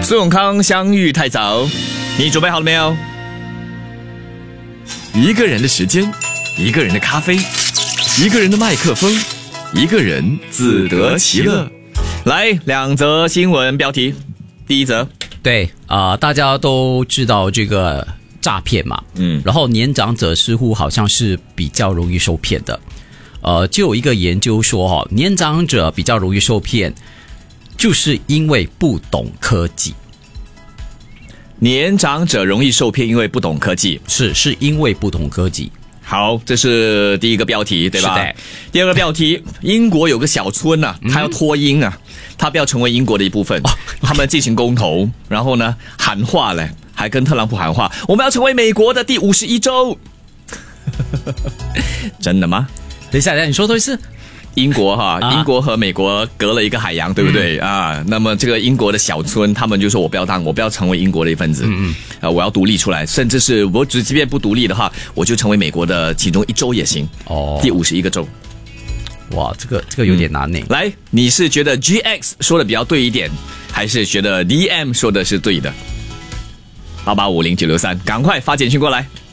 孙永康相遇太早，你准备好了没有？一个人的时间，一个人的咖啡，一个人的麦克风，一个人自得其乐。来，2则新闻标题。第一则， 对大家都知道这个诈骗嘛，然后年长者似乎好像是比较容易受骗的。就有一个研究说年长者比较容易受骗，就是因为不懂科技。 年长者容易受骗，因为不懂科技。 是因为不懂科技。 好，这是第一个标题，对吧？ 是的。 第二个标题，英国有个小村啊，他要脱英啊，他不要成为英国的一部分。他们进行公投，然后呢喊话嘞，还跟特朗普喊话，我们要成为美国的第51州。真的吗？ 等一下，你说的是英国英国和美国隔了一个海洋，对不对啊？那么这个英国的小村，他们就说我不要成为英国的一份子，我要独立出来，甚至是我即便不独立的话，我就成为美国的其中一州也行。第51个州。 哇，这个有点难呢。 来，你是觉得 GX 说的比较对一点，还是觉得 DM 说的是对的？8850-963，赶快发简讯过来。